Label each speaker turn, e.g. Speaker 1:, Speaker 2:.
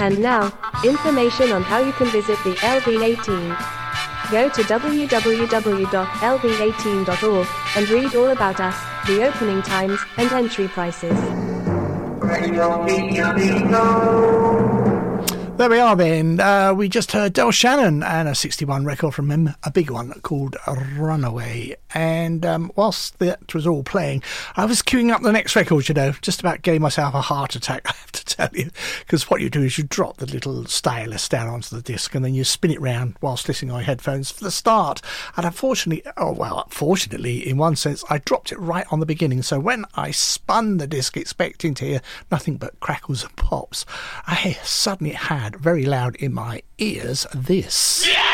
Speaker 1: And now, information on how you can visit the LV18. Go to www.lv18.org and read all about us, the opening times, and entry prices.
Speaker 2: There we are then. We just heard Del Shannon and a 61 record from him, a big one called Runaway. And whilst that was all playing, I was queuing up the next record, you know, just about getting myself a heart attack, I have to tell you. Because what you do is you drop the little stylus down onto the disc and then you spin it round whilst listening on headphones for the start. And unfortunately, fortunately, in one sense, I dropped it right on the beginning. So when I spun the disc expecting to hear nothing but crackles and pops, I suddenly had very loud in my ears this. Yeah!